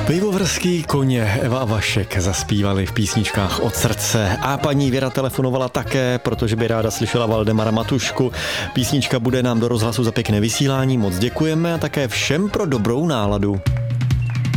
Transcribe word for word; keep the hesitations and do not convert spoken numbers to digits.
Pivovarský koně Eva a Vašek zaspívali v písničkách Od srdce a paní Věra telefonovala také, protože by ráda slyšela Valdemara Matušku. Písnička bude nám do rozhlasu za pěkné vysílání, moc děkujeme a také všem pro dobrou náladu.